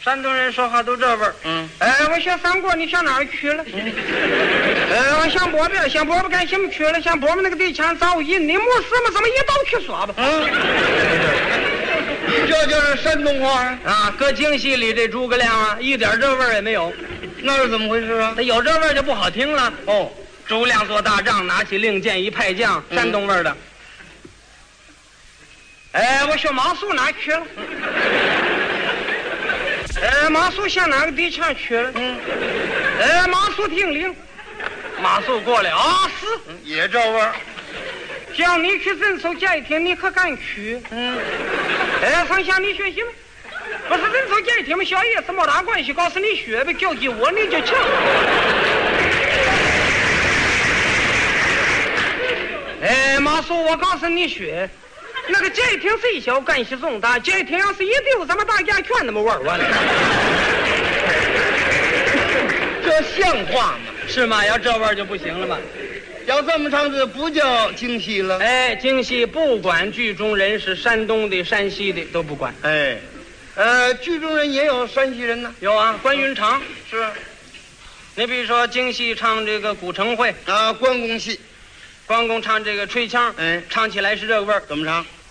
山东人说话都这味儿。我学三国，你上哪儿去了？我想饽饽，想饽饽干什么去了？想饽饽那个地墙早印，你没事嘛？怎么一刀去刷吧？ 这就是山东话啊！搁京戏里这诸葛亮啊，一点这味儿也没有。 那是怎么回事啊？ 他有这味儿就不好听了。 哦， 诸葛亮做大仗，拿起令箭一派将，山东味儿的。我学马谡哪去了？马谡向哪个地墙去了？马谡听令，马谡过来啊，死， 也这味儿。 叫你去镇守街亭，你可敢去？上下你学习吗？不是镇守街亭吗？小爷子没大关系，告诉你学呗，交给我你就强。马谡，我告诉你学。那个街亭虽小，干系重大。街亭要是一丢，咱们大家全那么玩完了。 这像话吗？ 是吗？要这味儿就不行了吗？ 要这么唱，这不叫京戏了。 京戏不管剧中人是山东的、山西的都不管。 剧中人也有山西人呢。 有啊，关云长是。 你比如说京戏唱这个古城会啊，关公戏， 关公唱这个吹腔，唱起来是这个味儿。 怎么唱？